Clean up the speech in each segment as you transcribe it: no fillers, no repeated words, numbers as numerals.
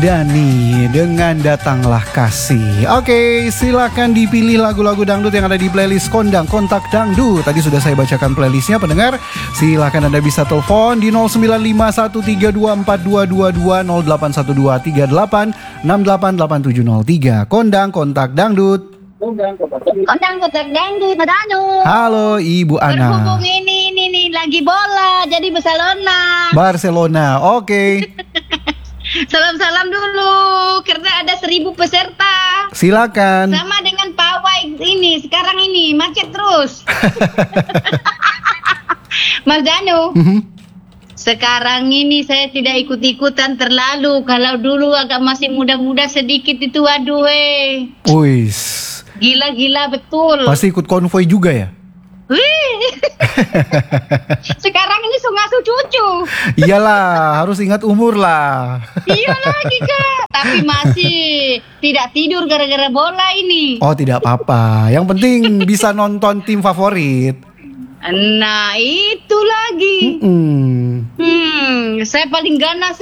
Dani dengan Datanglah Kasih. Oke, silakan dipilih lagu-lagu dangdut yang ada di playlist Kondang Kontak Dangdut. Tadi sudah saya bacakan playlistnya, pendengar. Silakan Anda bisa telepon di 0951324222, 081238688703. Kondang Kontak Dangdut. Kondang Kontak Dangdut, Madanu. Halo Ibu Ana. Berhubung ini lagi bola, jadi Barcelona. Barcelona, oke. Salam-salam dulu, karena ada 1.000 peserta. Silakan. Sama dengan pawai ini, sekarang ini macet terus. Mas Danu, sekarang ini saya tidak ikut-ikutan terlalu. Kalau dulu agak masih muda-muda sedikit itu, aduh Wis. Gila-gila betul. Pasti ikut konvoi juga ya? Wih. Sekarang ini ngasuh cucu. Iyalah, harus ingat umur lah. Iya lagi Kak. Tapi masih tidak tidur gara-gara bola ini. Oh, tidak apa-apa. Yang penting bisa nonton tim favorit. Nah itu lagi. Saya paling ganas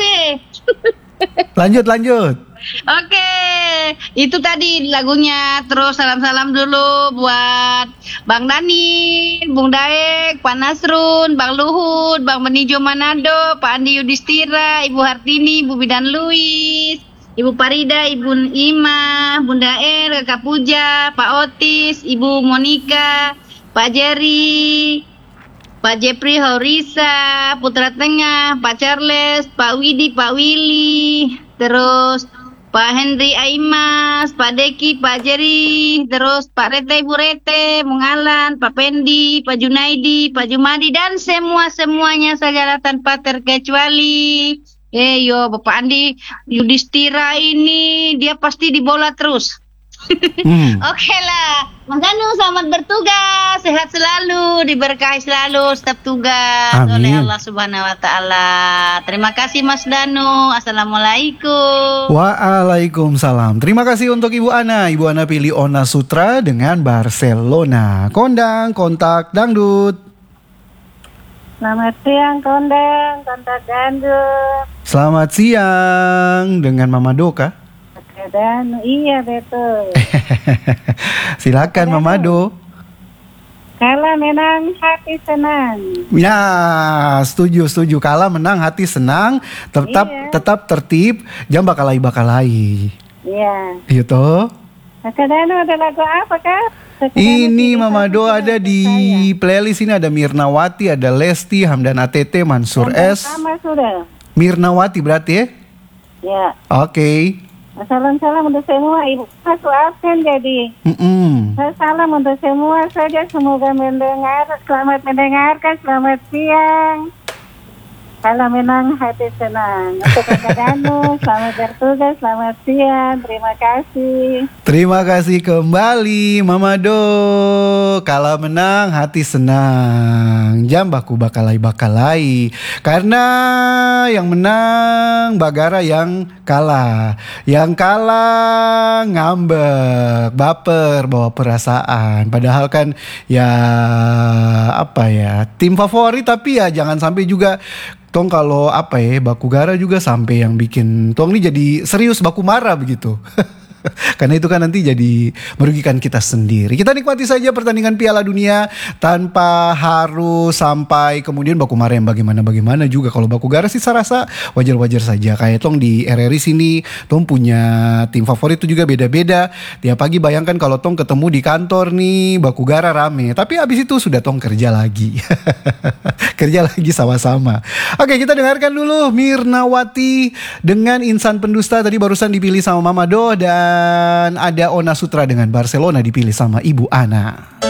Lanjut. Oke, itu tadi lagunya. Terus salam-salam dulu buat Bang Dani, Bung Daek, Pak Nasrun, Bang Luhut, Bang Benijo Manado, Pak Andi Yudhistira, Ibu Hartini, Ibu Bidan Luis, Ibu Parida, Ibu Ima, Bunda Kakak Puja, Pak Otis, Ibu Monika, Pak Jerry, Pak Jepri Horisa, Putra Tengah, Pak Charles, Pak Widi, Pak Willy, terus Pak Henry Aimas, Pak Deki, Pak Jerry, terus Pak Rete, Ibu Rete, Bung Alan, Pak Pendi, Pak Junaidi, Pak Jumadi, dan semuanya segala tanpa terkecuali. Bapak Andi Yudhistira ini dia pasti di bola terus. Oke lah, Mas Danu selamat bertugas, sehat selalu, diberkahi selalu setiap tugas. Amin. Oleh Allah Subhanahu Wa Taala. Terima kasih Mas Danu. Assalamualaikum. Waalaikumsalam. Terima kasih untuk Ibu Ana. Ibu Ana pilih Ona Sutra dengan Barcelona. Kondang Kontak Dangdut. Selamat siang Kondang Kontak Dangdut. Selamat siang dengan Mama Doka. Dan iya betul. Silakan Mama Do. Kalah menang hati senang. Ya, setuju. Kalah menang hati senang, tetap tertib, jangan bakalai. Iya. Gitu. Kakak Danu ada lagu apa Kak? Ini Mama Do ada di playlist ini, ada Mirnawati, ada Lesti, Hamdan ATT, Mansur S. Sama sudah. Mirnawati berarti ya? Ya. Oke. Salam untuk semua ibu masuk absen jadi. Salam untuk semua saja, semoga selamat mendengarkan, selamat siang. Kalau menang hati senang. Untuk Kakak Danu, selamat bertugas, selamat siang, terima kasih. Terima kasih kembali Mama Do. Kalau menang hati senang, jam baku bakalai. Karena yang menang Bagara, yang kalah ngambek, baper, bawa perasaan. Padahal kan ya tim favorit, tapi ya jangan sampai juga Tong kalau Bakugara juga sampai yang bikin Tong ini jadi serius baku marah begitu. Karena itu kan nanti jadi merugikan kita sendiri. Kita nikmati saja pertandingan Piala Dunia tanpa harus sampai kemudian baku marah yang bagaimana juga. Kalau Bakugara sih saya rasa wajar-wajar saja. Kayak Tong di RRI sini, Tong punya tim favorit itu juga beda-beda. Tiap pagi bayangkan kalau Tong ketemu di kantor nih, Bakugara rame. Tapi abis itu sudah Tong kerja lagi. Kerja lagi sama-sama. Oke, kita dengarkan dulu Mirnawati dengan Insan Pendusta. Tadi barusan dipilih sama Mama Do, dan ada Ona Sutra dengan Barcelona dipilih sama Ibu Ana.